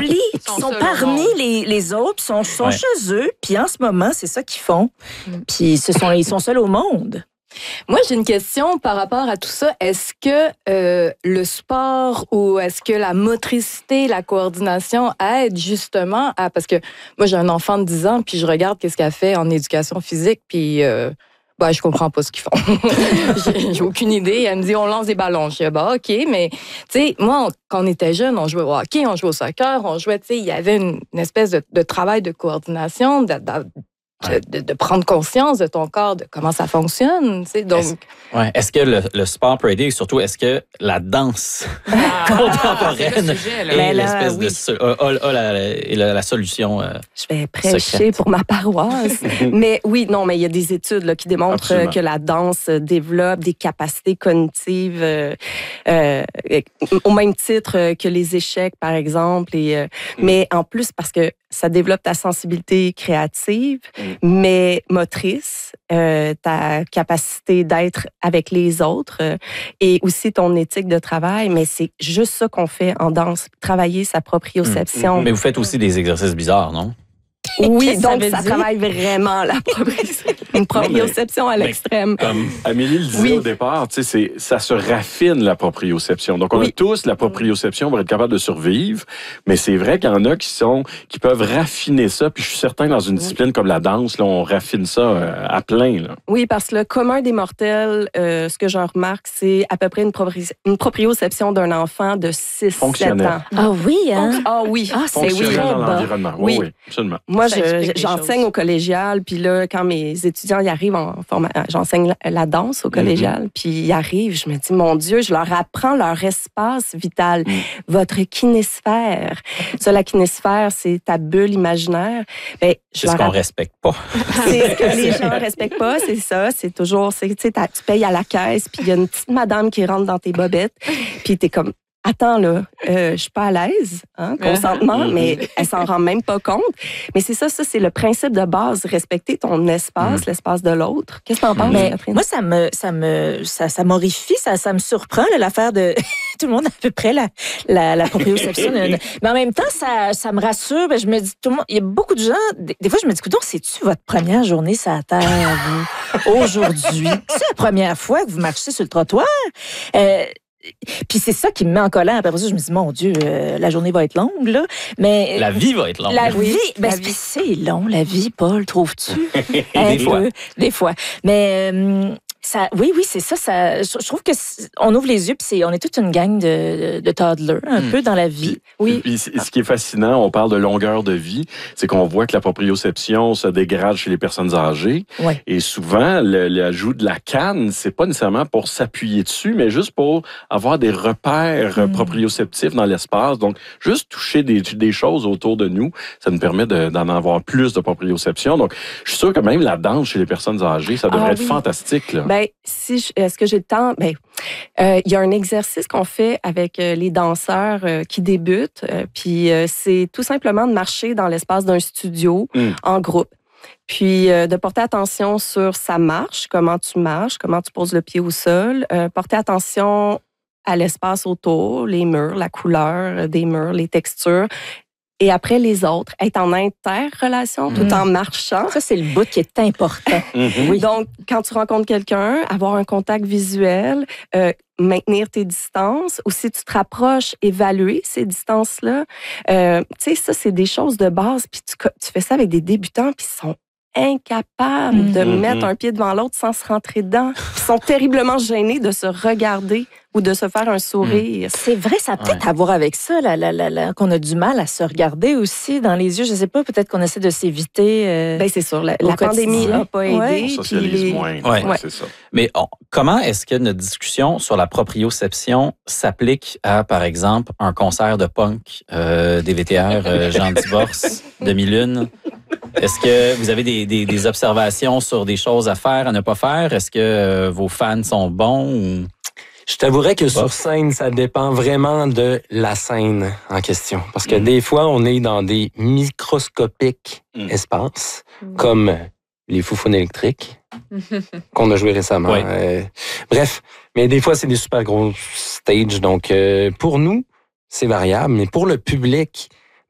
établis, qui sont parmi les autres, sont chez eux, puis en ce moment, c'est ça qu'ils font. Puis ils sont seuls au monde. Moi, j'ai une question par rapport à tout ça. Est-ce que le sport ou est-ce que la motricité, la coordination aide justement à... Parce que moi, j'ai un enfant de 10 ans, puis je regarde qu'est-ce qu'elle fait en éducation physique, puis je comprends pas ce qu'ils font. J'ai aucune idée. Elle me dit, on lance des ballons. Je dis, OK, mais tu sais, moi, quand on était jeune, on jouait au hockey, on jouait au soccer, on jouait, tu sais, il y avait une espèce de travail de coordination, de prendre conscience de ton corps, de comment ça fonctionne. Tu sais, donc... Est-ce que le sport peut aider et surtout, est-ce que la danse contemporaine est l'espèce la solution? Je vais prêcher pour ma paroisse. Mais oui, non, mais il y a des études là, qui démontrent que la danse développe des capacités cognitives au même titre que les échecs, par exemple. Mais en plus, parce que ça développe ta sensibilité créative, mais motrice, ta capacité d'être avec les autres et aussi ton éthique de travail. Mais c'est juste ça qu'on fait en danse, travailler sa proprioception. Mais vous faites aussi des exercices bizarres, non? Oui, donc ça travaille vraiment une proprioception à l'extrême. Comme Amélie le disait au départ, ça se raffine la proprioception. Donc on a tous la proprioception pour être capable de survivre, mais c'est vrai qu'il y en a qui peuvent raffiner ça. Puis je suis certain que dans une discipline comme la danse, là, on raffine ça à plein. Là. Oui, parce que le commun des mortels, ce que j'en remarque, c'est à peu près une proprioception d'un enfant de 6-7 ans. Ah oui, hein? Ah oui. Fonctionnel dans l'environnement. Oui, absolument. Moi, j'enseigne au collégial, puis là, quand mes étudiants y arrivent j'enseigne la danse au collégial, puis ils arrivent, je me dis, mon Dieu, je leur apprends leur espace vital, votre kinésphère. Ça, la kinésphère, c'est ta bulle imaginaire. Ben, c'est ce qu'on respecte pas. C'est ce que les gens respectent pas, c'est ça. C'est toujours, tu payes à la caisse, puis il y a une petite madame qui rentre dans tes bobettes, puis t'es comme, attends, là, je suis pas à l'aise, consentement, mais elle s'en rend même pas compte. Mais c'est ça, c'est le principe de base, respecter ton espace, l'espace de l'autre. Qu'est-ce que t'en penses, Catherine? Moi, ça m'horrifie, ça me surprend, là, l'affaire de tout le monde a à peu près la proprioception. Mais en même temps, ça me rassure. Je me dis, tout le monde, il y a beaucoup de gens, des fois, je me dis, écoute, c'est-tu votre première journée sur la Terre, vous, aujourd'hui? C'est la première fois que vous marchez sur le trottoir? Puis c'est ça qui me met en colère. Après ça, je me dis, mon Dieu, la journée va être longue, là. Mais la vie va être longue. La vie, c'est long, la vie, Paul, trouves-tu? Des fois. Mais oui, c'est ça. Je trouve que on ouvre les yeux, puis on est toute une gang de toddlers, un peu dans la vie. Oui. Puis ce qui est fascinant, on parle de longueur de vie, c'est qu'on voit que la proprioception se dégrade chez les personnes âgées. Oui. Et souvent, l'ajout de la canne, c'est pas nécessairement pour s'appuyer dessus, mais juste pour avoir des repères proprioceptifs dans l'espace. Donc, juste toucher des choses autour de nous, ça nous permet d'en avoir plus de proprioception. Donc, je suis sûr que même la danse chez les personnes âgées, ça devrait être fantastique, là. Est-ce que j'ai le temps? Il y a un exercice qu'on fait avec les danseurs qui débutent, puis c'est tout simplement de marcher dans l'espace d'un studio en groupe. Puis de porter attention sur sa marche, comment tu poses le pied au sol, porter attention à l'espace autour, les murs, la couleur des murs, les textures. Et après, les autres, être en interrelation tout en marchant. Ça, c'est le bout qui est important. Oui. Donc, quand tu rencontres quelqu'un, avoir un contact visuel, maintenir tes distances. Ou si tu te rapproches, évaluer ces distances-là. Tu sais, ça, c'est des choses de base. Puis tu fais ça avec des débutants, puis ils sont incapables de mettre un pied devant l'autre sans se rentrer dedans. Ils sont terriblement gênés de se regarder ou de se faire un sourire. C'est vrai, ça a peut-être à voir avec ça, qu'on a du mal à se regarder aussi dans les yeux. Je sais pas, peut-être qu'on essaie de s'éviter. C'est sûr, la pandémie n'a pas aidé. On socialise moins. C'est ça. Mais comment est-ce que notre discussion sur la proprioception s'applique à, par exemple, un concert de punk, DVTR, Jean Divorce, Demi-Lune? Est-ce que vous avez des observations sur des choses à faire, à ne pas faire? Est-ce que vos fans sont bons? Ou... Je t'avouerais que sur scène, ça dépend vraiment de la scène en question. Parce que des fois, on est dans des microscopiques espaces, comme les Foufounes électriques, qu'on a joué récemment. Oui. Bref, mais des fois, c'est des super gros stages. Donc, pour nous, c'est variable. Mais pour le public,